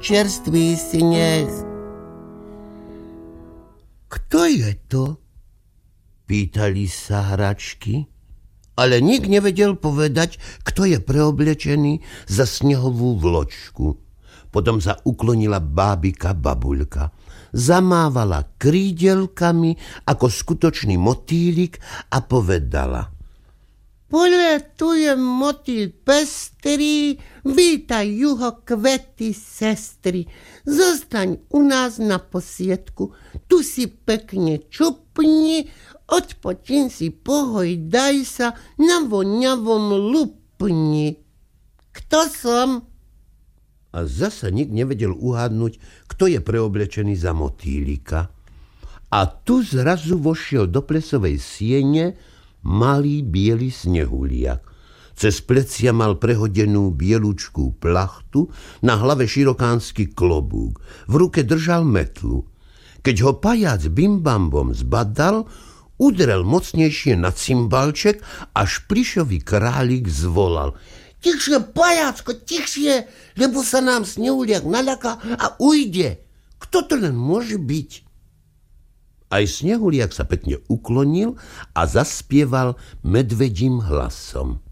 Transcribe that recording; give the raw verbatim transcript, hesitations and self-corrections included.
čerstvý sneh. Kto je to? Pýtali sa hračky, ale nik nevedel povedať, kto je preoblečený za snehovú vločku. Potom sa uklonila bábika babuľka. Zamávala krídelkami ako skutočný motýlik a povedala: Poľa, tu je motýl pestrý, vítaj juho kvety sestry. Zostaň u nás na posiedku, tu si pekne čupni, odpočin si, pohoj, daj sa, na voňavom lupni. Kto som? A zasa nik nevedel uhádnuť, kto je preoblečený za motýlika. A tu zrazu vošiel do plesovej siene malý biely snehuliak. Cez plecia mal prehodenú bielučkú plachtu, na hlave širokánsky klobúk, v ruke držal metlu. Keď ho pajac bimbambom zbadal, udrel mocnejšie na cymbalček, až plišový králik zvolal: Tichšie, pajacko, tichšie, lebo sa nám snehuliak naľaká a ujde. Kto to len môže byť? Aj snehuliak sa pekne uklonil a zaspieval medvedím hlasom: